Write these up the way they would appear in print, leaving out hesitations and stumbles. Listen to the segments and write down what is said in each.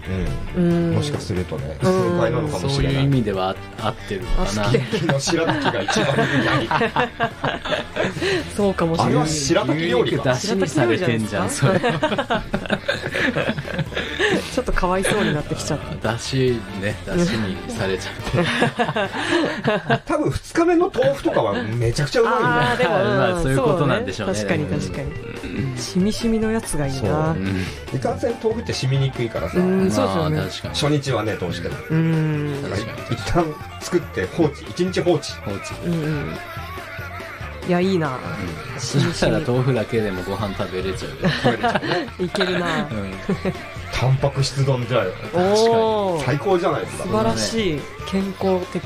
もしかするとね正解なのかもしれない。 そういう意味では合ってるのかな。 すき焼きの白滝が一番いいそうかもしれない。 あれは白滝料理か。 出汁にされてんじゃんそれ。 ちょっとかわいそうになってきちゃった。 出汁にされちゃって多分2日目の豆腐とかはめちゃくちゃうまいんだよ。 でも、 まあそういうことなんでしょうね。 確かに確かに、しみしみのやつがいいな。 いかんせん豆腐って染みにくいからさ、 そうですよね。 確かに初日はねどうしても確かに一旦作って放置、1日放置。 いやいいな。 そしたら豆腐だけでもご飯食べれちゃう。 いけるな。 タンパク質丼じゃよ。 確かに最高じゃないですか。 素晴らしい。健康的。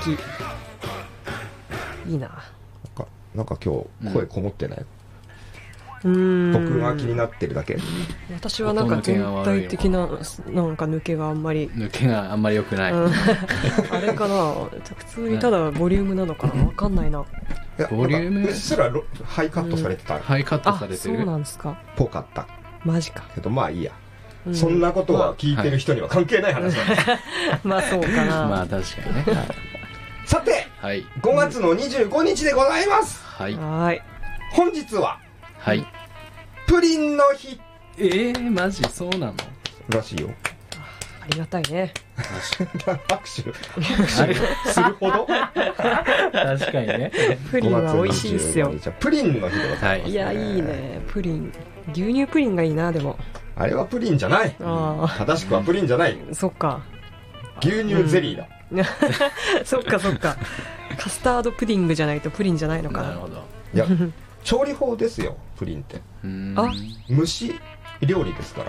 いいな。 なんか今日声こもってない？ 僕が気になってるだけ。 私はなんか全体的ななんか抜けがあんまり良くない。 あれかな。普通にただボリュームなのかな。わかんないな。 ボリュームうっすらハイカットされてた。 ハイカットされてる。 そうなんですか。 ぽかった。 マジか。 けどまあいいや。そんなことは聞いてる人には関係ない話なんです。 まあそうかな。 まあ確かにね。 さて、5月の25日でございます。 はい。 本日はプリンの日。 マジそうなの？ らしいよ。 ありがたいね。 拍手するほど。 確かにね。 プリンは美味しいっすよ。 プリンの日でございます。 いやいいね。プリン、牛乳プリンがいいな。でもあれはプリンじゃない。正しくはプリンじゃない。 そっか。 牛乳ゼリーだ。 そっかそっか。カスタードプディングじゃないとプリンじゃないのかな。 なるほど。 いや調理法ですよプリンって。蒸し料理ですから。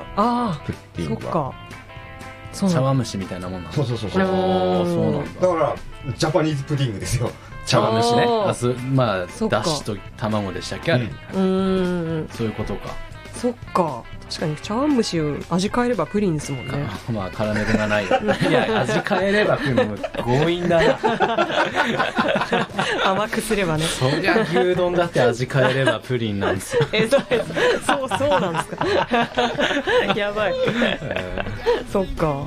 プディングは。 茶碗蒸しみたいなもんなの。 そうそうなんだ。 だからジャパニーズプディングですよ。 茶碗蒸しね。まあだしと卵でしたっけあれ。そういうことか。 そっか。確かに茶碗蒸し味変えればプリンですもんね。 まあカラメルがない。いや味変えればプリンも強引だな。 甘くすればね。 そりゃ牛丼だって味変えればプリンなんですよ。 そうなんですか。やばい。そっか。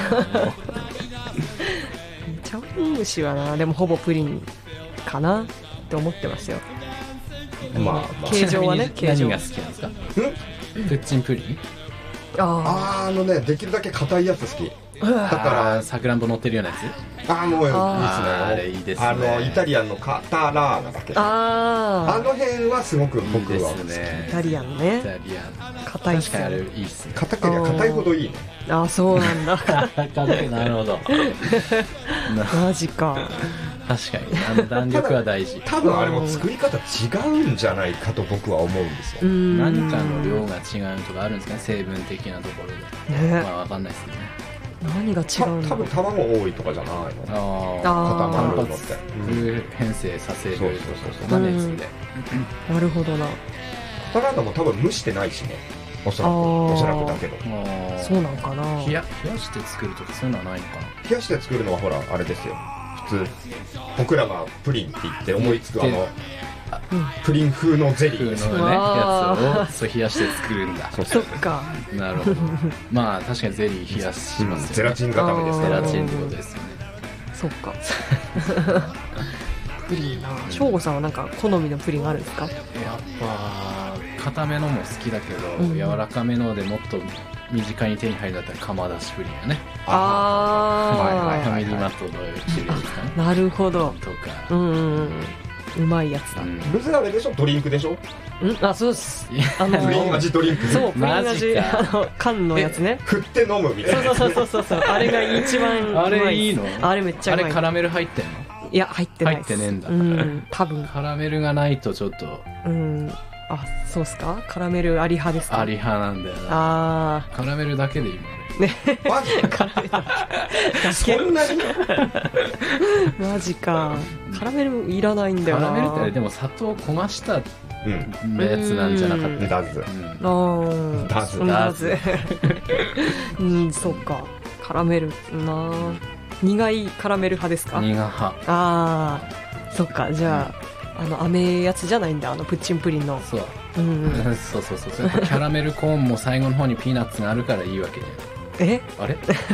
茶碗蒸しはな、でもほぼプリンかなって思ってますよ。 まあ形状はね。 何が好きなんですか？プッチンプリン？ できるだけ硬いやつ好き。だからさくらんぼ乗ってるようなやつ。 もういいですね。 あれいいですね。 イタリアンのカタラーナだっけ。あの辺はすごく僕は好き。 イタリアンね。硬いっすね。 確かにあれいいっすね。 硬ければ硬いほどいいね。 そうなんだ。 なるほど。 マジか。 確かに弾力は大事。 多分あれも作り方違うんじゃないかと僕は思うんですよ。 何かの量が違うとかあるんですかね、成分的なところで。まあ分かんないですね。 何が違うの？ 多分卵多いとかじゃないの。固まるのって変性させるとか熱で。 なるほどな。 カタラーナも多分蒸してないしね。おそらくだけど。 そうなんかな。 冷やして作るとかそういうのはないのかな。 冷やして作るのはほらあれですよ。普通僕らがプリンって言って思いつくプリン風のゼリーですのねやつを冷やして作るんだ。 そっか。 なるほど。まあ確かにゼリー冷やしますよね。 ゼラチン固めです。 ゼラチンってことですよね。 そっか。プリンな。翔吾さんはなんか好みのプリンあるんですか？ やっぱ固めのも好きだけど、柔らかめのでもっと身近に手に入るんだったら釜出しプリンやね。ファミリーマートの種類ですかね。 なるほど。 とか。 うまいやつだ。 ルゼあれでしょ、ドリンクでしょ。 そうです。 プリン味ドリンク。 そう、プリン味缶のやつね。 振って飲むみたいな。 そう。あれが一番うまい。 あれいいの？ あれめっちゃうまい。 あれカラメル入ってんの？ いや入ってないです。 入ってねえんだ。 多分。 カラメルがないとちょっと。 そうっすか？カラメルあり派ですか？ あり派なんだよな。カラメルだけでいいもんね。 マジカラメルだけ。 そんなに？ マジか。カラメルいらないんだよな。 カラメルってでも砂糖を焦がしたやつなんじゃなかった？ ダズ。 ダズ。そっか。カラメルな。苦いカラメル派ですか？ 苦派。 そっか。じゃあ飴やつじゃないんだ、プッチンプリンの。 そう。そう。キャラメルコーンも最後の方にピーナッツがあるからいいわけじゃん。あれ